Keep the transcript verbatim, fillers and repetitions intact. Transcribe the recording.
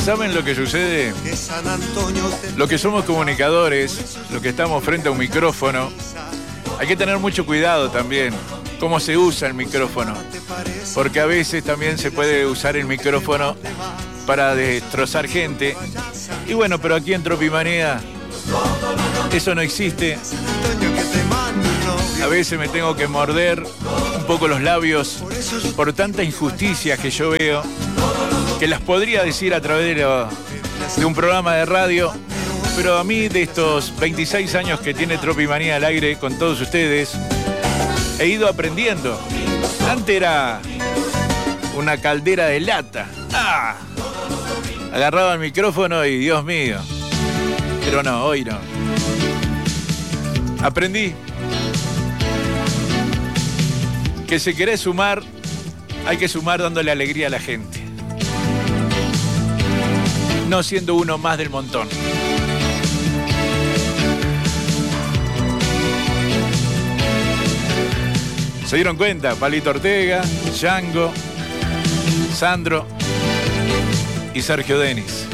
¿Saben lo que sucede? Lo que somos comunicadores, lo que estamos frente a un micrófono, hay que tener mucho cuidado también cómo se usa el micrófono, porque a veces también se puede usar el micrófono para destrozar gente. Y bueno, pero aquí en Tropimanía eso no existe. A veces me tengo que morder un poco los labios por tanta injusticia que yo veo, que las podría decir a través de, lo, de un programa de radio, pero a mí, de estos veintiséis años que tiene Tropimanía al aire con todos ustedes, he ido aprendiendo. Antes era una caldera de lata. ¡Ah! Agarraba el micrófono y Dios mío. Pero no, hoy no. Aprendí que si querés sumar, hay que sumar dándole alegría a la gente, no siendo uno más del montón. ¿Se dieron cuenta? Palito Ortega, Django, Sandro y Sergio Denis.